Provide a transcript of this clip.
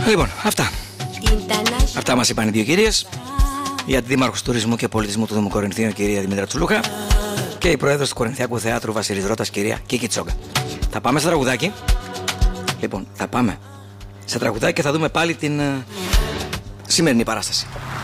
Λοιπόν, αυτά μας είπαν οι δύο κυρίες. Η Αντιδήμαρχος Τουρισμού και Πολιτισμού του Δήμου Κορινθίων, κυρία Δημήτρα Τσουλούχα, και η Πρόεδρος του Κορινθιακού Θεάτρου Βασίλης Ρώτας, κυρία Κίκη Τσόγκα. Θα πάμε σε τραγουδάκι. Λοιπόν, θα πάμε σε τραγουδάκι και θα δούμε πάλι την σημερινή παράσταση.